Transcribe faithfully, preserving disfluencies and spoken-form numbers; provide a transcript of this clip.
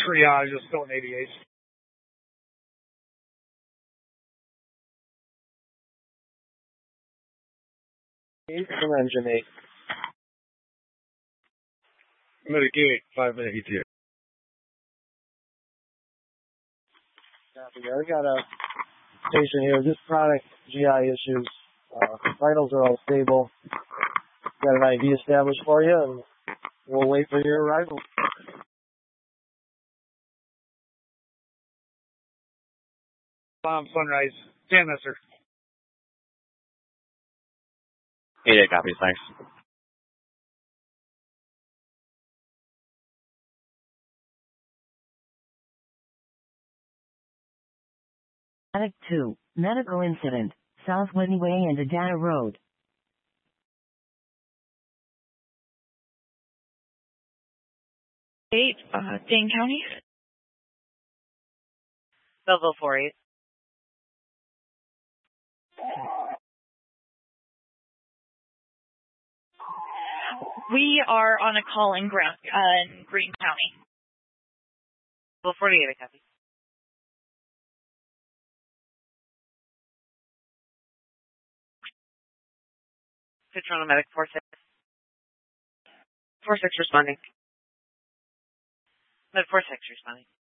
triage is still an eighty-eight. Eight from engine eight. Mitigate, five minute E T A. Copy. I got a station here, just product G I issues. Uh, vitals are all stable. Got an I D established for you, and we'll wait for your arrival. Bomb Sunrise. Stand that, sir. eight eight copies, thanks. Attic two, medical incident, South Whitney Way and Adana Road. eight, uh, Dane County. Belleville four eight. We are on a call in, Grant, uh, in Greene County. Belleville forty-eight, I copy. Toronto Medic four six. four six responding. Med four six responding.